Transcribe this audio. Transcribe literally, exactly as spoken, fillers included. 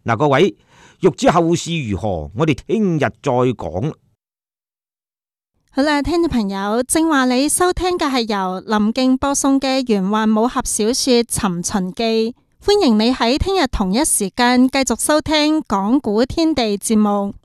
嗱，各位欲知後事如何，我哋聽日再講。 好啦，聽眾朋友，正話你收聽嘅係由林敬播送嘅玄幻武俠小說《尋秦記》，歡迎你喺聽日同一時間繼續收聽講古天地節目。